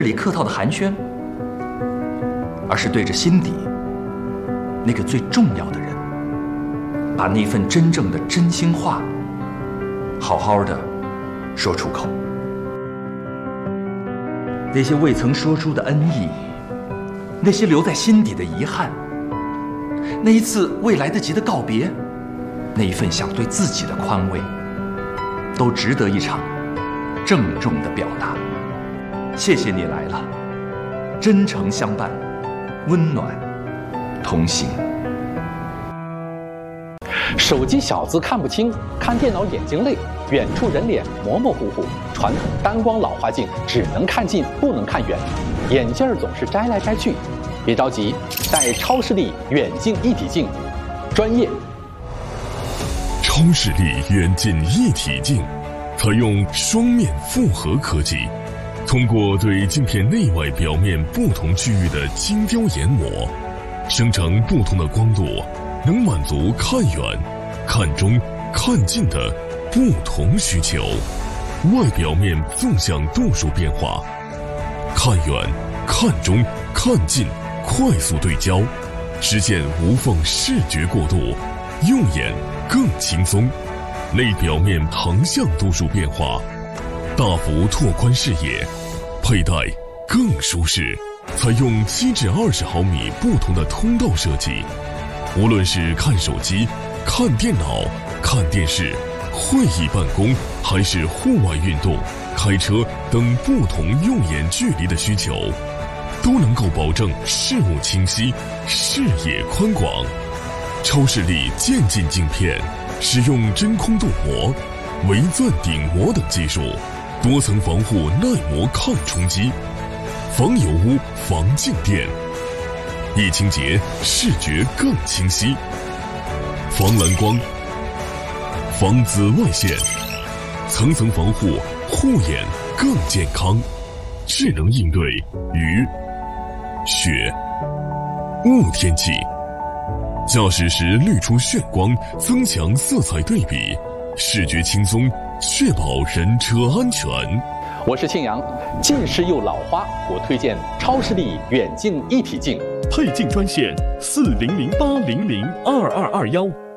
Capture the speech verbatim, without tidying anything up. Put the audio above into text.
里客套的寒暄，而是对着心底那个最重要的人，把那份真正的真心话好好的说出口。那些未曾说出的恩义，那些留在心底的遗憾，那一次未来得及的告别，那一份想对自己的宽慰，都值得一场郑重的表达。谢谢你来了，真诚相伴，温暖同行。 手机小字看不清，看电脑眼睛累，远处人脸模模糊糊，传统单光老花镜只能看近不能看远，眼镜总是摘来摘去。别着急，戴超视力远近一体镜，专业。 超视力远近一体镜采用双面复合科技，通过对镜片内外表面不同区域的精雕研磨，生成不同的光度，能满足看远、看中、看近的不同需求。外表面纵向度数变化，看远、看中、看近快速对焦，实现无缝视觉过渡，用眼更轻松。内表面横向度数变化，大幅拓宽视野，佩戴更舒适。采用七至二十毫米不同的通道设计，无论是看手机、看电脑、看电视、会议办公，还是户外运动、开车等不同用眼距离的需求，都能够保证视物清晰、视野宽广。超视力渐进镜片使用真空镀膜、微钻顶膜等技术，多层防护耐磨抗冲击，防油污、防静电，一清洁视觉更清晰，防蓝光、防紫外线，层层防护，护眼更健康，智能应对雨、雪、雾天气。驾驶时滤出眩光，增强色彩对比，视觉轻松，确保人车安全。 我是庆阳，近视又老花，我推荐超视力远近一体镜。 配镜专线四零零八零零二二二幺。